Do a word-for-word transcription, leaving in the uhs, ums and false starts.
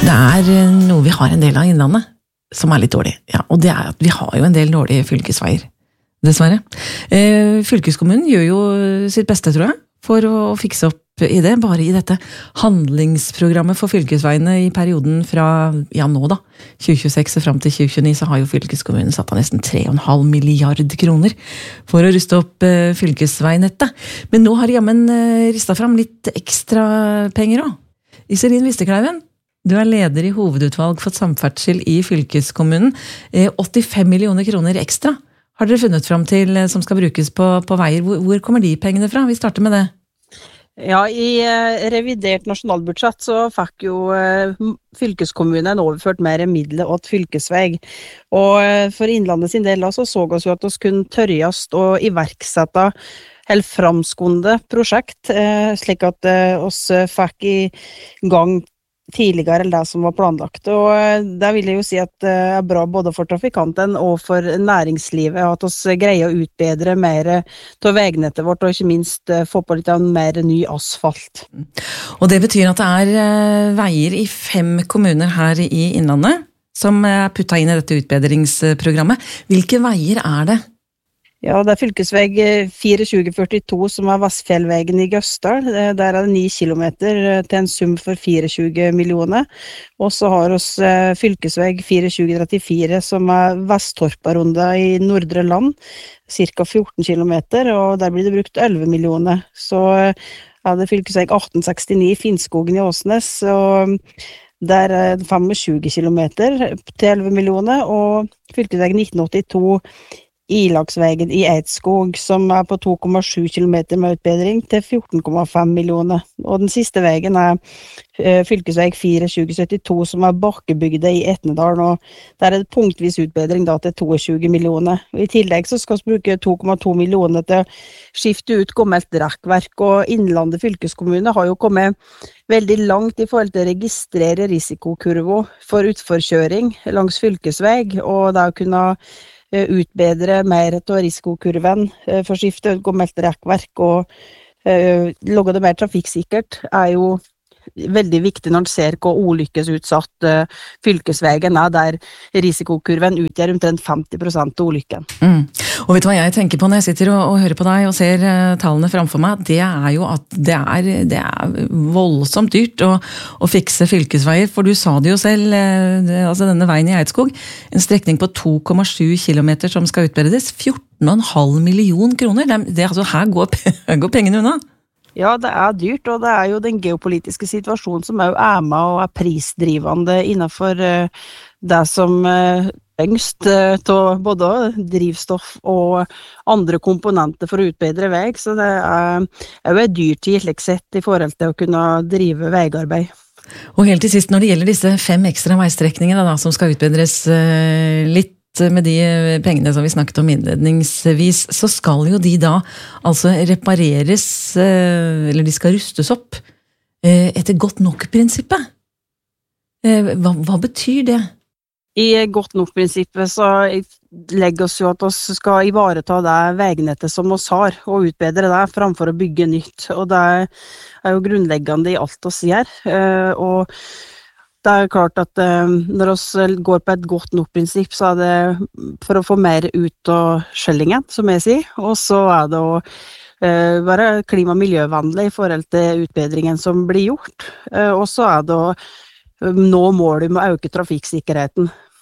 Det er noe vi har en del av innlandet, som er litt dårlig. Ja, og det er at vi har jo en del dårlige fylkesveier, dessverre. Eh, fylkeskommunen gjør jo sitt beste, tror jeg, for å fikse opp i det, bare i dette handlingsprogrammet for fylkesveiene i perioden fra, ja nå da, tjue tjueseks og frem til tjue tjueni, så har jo fylkeskommunen satt av nesten tre og en halv milliard kroner for å ruste opp eh, fylkesveinettet. Men nå har jammen eh, ristet fram litt ekstra penger også. Iselin Vistekleiven, du er leder i hovedutvalg for samferdsel i fylkeskommunen. Eh, åttifem millioner kroner ekstra har dere funnet fram til eh, som skal brukes på, på veier. Hvor, hvor kommer de pengene fra? Vi starter med det. Ja, i eh, revidert nasjonalbudsjett så fikk jo eh, fylkeskommunen overført mer midler åt fylkesvei. Og eh, for Innlandet sin del da, så så oss jo at oss kunne tørjast og iverksette helt framskunde prosjekt, eh, slik at eh, oss fikk i gang tidligere enn det som var planlagt. Og eh, det vil jeg jo si at det er bra både for trafikanten og for næringslivet, at oss greier å utbedre mer til vegnettet vårt, og ikke minst eh, få på litt mer ny asfalt. Og det betyr at det er eh, veier i fem kommuner her i Innlandet som er puttet inn i dette utbedringsprogrammet. Hvilke veier er det? Ja, det er fylkesvei fire tjue førtito som er Vestfjellvegen i Gøsdal. Der er det ni kilometer til en sum for tjue millioner. Og så har oss fylkesvei fire tjue trettifire som er Vesttorparunda i Nordre Land, cirka fjorten kilometer, og der blir det brukt elleve millioner. Så er det fylkesvei atten sekstini Finnskogen i Åsnes, og der er det tjuefem kilometer til elleve millioner, og fylkesvei nitten åttito Ilagsvegen i Eidskog, som er på to komma sju kilometer med utbedring til fjorten komma fem millioner. Og den siste vegen er uh, fylkesvei fire tjue syttito, som er Bakkebygde i Etnedal, og der er det punktvis utbedring da til tjue to millioner. Og i tillegg så skal vi bruke to komma to millioner til å skifte ut gammelt rekkverk, og Innlandet fylkeskommune har jo kommet veldig langt i forhold til å registrere risikokurvo for utforkjøring langs fylkesvei, og det er å kunne utbedre mer av risikokurven, for skifte ut gammelt rekkverk og uh, logge det mer trafikksikkert er jo veldig viktig når man ser hvor ulykkesutsatt uh, fylkesveien er, der risikokurven utgjør omtrent femti prosent av ulykken. Mm. Og vet du hva jeg tenker på når jeg sitter og, og hører på deg og ser uh, tallene framfor meg? Det er jo at det er, det er voldsomt dyrt å, å fikse fylkesveier, for du sa det jo selv, uh, det, altså denne veien i Eidskog, en strekning på to komma sju kilometer som skal utbedres, fjorten komma fem million kroner. Det, det, altså, her, går, her går pengene unna. Ja, det er dyrt, og det er jo den geopolitiske situasjonen som er, er med og er prisdrivende innenfor uh, det som uh, yngst uh, til både drivstoff og andre komponenter for å utbedre vei, så det er, er jo dyrt i slik sett i forhold til å kunne drive veiarbeid. Og helt til sist, når det gjelder disse fem ekstra veistrekningene da, som skal utbedres uh, litt med de pengene som vi snakket om innledningsvis, så skal jo de da altså repareres, eller de skal rustes opp etter godt nok-prinsippet. Hva, hva betyr det? I godt nok-prinsippet så legger oss jo at oss skal ivareta det vegnettet som oss har, og utbedre det framfor å bygge nytt. Og det er jo grunnleggende i alt oss gjør, og det er klart at eh, når vi går på et godt nok prinsipp, så er det for å få mer ut av skjellingen, som jeg sier, og så er det å eh, være klima- og miljøvennlig i forhold til utbedringen som blir gjort, eh, og så er det å nå målet med å øke trafikksikkerheten.